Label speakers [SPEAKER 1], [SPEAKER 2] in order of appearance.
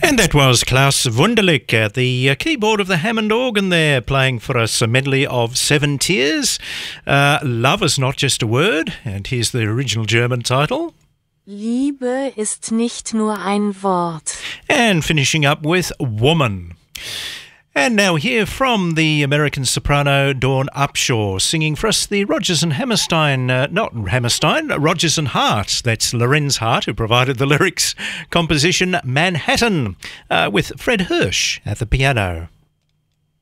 [SPEAKER 1] And that was Klaus Wunderlich at the keyboard of the Hammond organ there, playing for us a medley of Seven Tears. Love is not just a word, and here's the original German title.
[SPEAKER 2] Liebe ist nicht nur ein Wort.
[SPEAKER 1] And finishing up with Woman. And now hear from the American soprano Dawn Upshaw singing for us the Rodgers and Hammerstein, Rodgers and Hart. That's Lorenz Hart who provided the lyrics, composition Manhattan, with Fred Hirsch at the piano.